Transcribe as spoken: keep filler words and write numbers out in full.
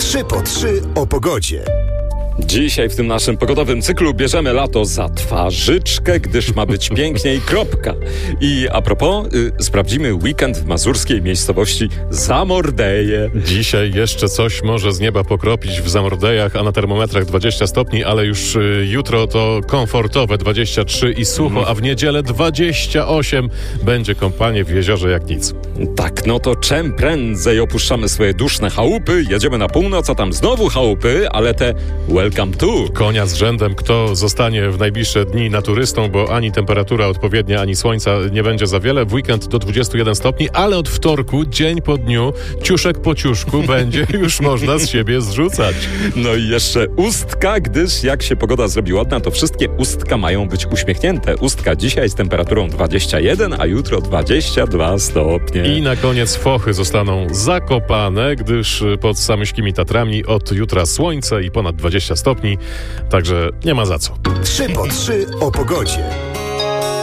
trzy po trzy o pogodzie. Dzisiaj w tym naszym pogodowym cyklu bierzemy lato za twarzyczkę, gdyż ma być pięknie i kropka. I a propos, y, sprawdzimy weekend w mazurskiej miejscowości Zamordeje. Dzisiaj jeszcze coś może z nieba pokropić w Zamordejach, a na termometrach dwadzieścia stopni, ale już y, jutro to komfortowe dwadzieścia trzy i sucho, a w niedzielę dwadzieścia osiem. Będzie kąpanie w jeziorze jak nic. Tak, no to czym prędzej opuszczamy swoje duszne chałupy, jedziemy na północ, a tam znowu chałupy, ale te welcome to. Konia z rzędem, kto zostanie w najbliższe dni naturystą, bo ani temperatura odpowiednia, ani słońca nie będzie za wiele. W weekend do dwudziestu jeden stopni, ale od wtorku, dzień po dniu, ciuszek po ciuszku będzie już można z siebie zrzucać. No i jeszcze ustka, gdyż jak się pogoda zrobi ładna, to wszystkie ustka mają być uśmiechnięte. Ustka dzisiaj z temperaturą dwadzieścia jeden, a jutro dwadzieścia dwa stopnie. I na koniec fochy zostaną zakopane, gdyż pod Samyśkimi Tatrami od jutra słońce i ponad dwadzieścia stopni, także nie ma za co. trzy po trzy o pogodzie.